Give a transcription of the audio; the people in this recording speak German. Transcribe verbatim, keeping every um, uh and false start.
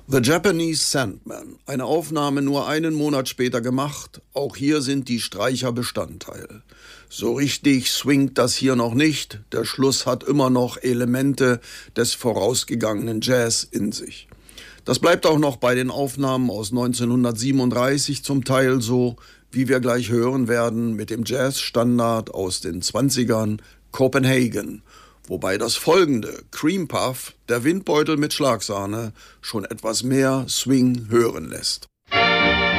The Japanese Sandman, eine Aufnahme nur einen Monat später gemacht, auch hier sind die Streicher Bestandteil. So richtig swingt das hier noch nicht, der Schluss hat immer noch Elemente des vorausgegangenen Jazz in sich. Das bleibt auch noch bei den Aufnahmen aus neunzehnhundertsiebenunddreißig zum Teil so, wie wir gleich hören werden mit dem Jazzstandard aus den zwanzigern Copenhagen, wobei das folgende, Cream Puff, der Windbeutel mit Schlagsahne, schon etwas mehr Swing hören lässt.